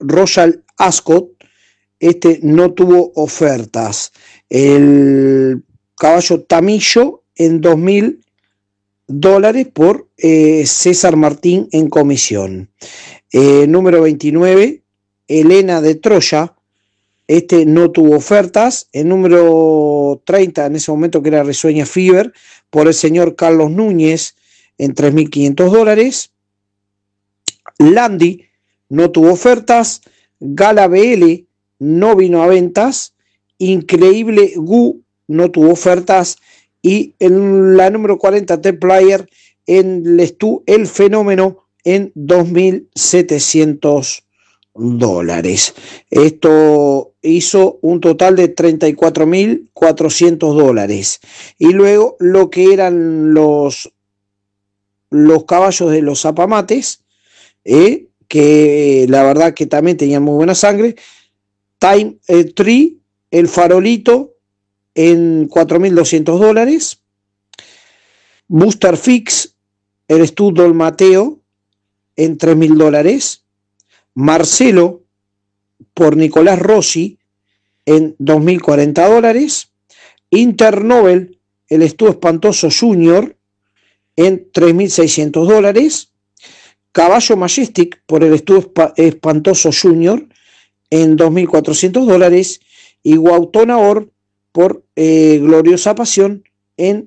Royal Ascot, no tuvo ofertas. El caballo Tamillo en $2.000 por César Martín en comisión. Número 29, Helena de Troya. No tuvo ofertas. El número 30, en ese momento, que era Risueña Fever, por el señor Carlos Núñez, en $3.500. Landy no tuvo ofertas. Gala BL no vino a ventas. Increíble Gu no tuvo ofertas. Y en la número 40, T-Player, en Lestú El Fenómeno, en $2.700. Esto hizo un total de $34.400. Y luego lo que eran los caballos de los zapamates, que la verdad que también tenían muy buena sangre. Time Tree, el farolito, en $4.200. Booster Fix, el Estudo el Mateo, en $3.000. Marcelo, por Nicolás Rossi, en $2.040. Internovel, el Estudo Espantoso Junior, en $3.600. Caballo Majestic, por el Estudo Espantoso Junior, en $2.400. Y Guautona Or, por Gloriosa Pasión, en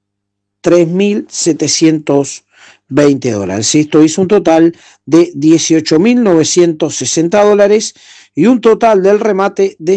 $3.720. Esto hizo un total de $18.960 y un total del remate de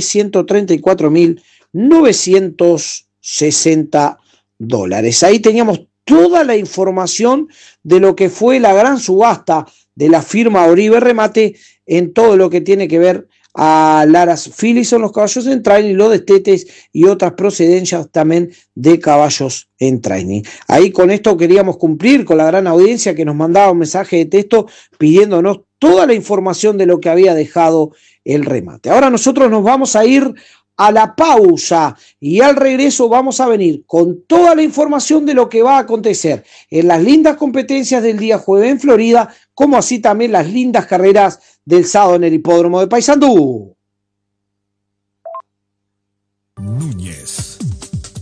$134.960. Ahí teníamos toda la información de lo que fue la gran subasta de la firma Oribe Remate en todo lo que tiene que ver a Laras Philipson, los caballos en training, los destetes y otras procedencias también de caballos en training. Ahí con esto queríamos cumplir con la gran audiencia que nos mandaba un mensaje de texto pidiéndonos toda la información de lo que había dejado el remate. Ahora nosotros nos vamos a ir a la pausa y al regreso vamos a venir con toda la información de lo que va a acontecer en las lindas competencias del día jueves en Florida, como así también las lindas carreras del sábado en el hipódromo de Paysandú. Núñez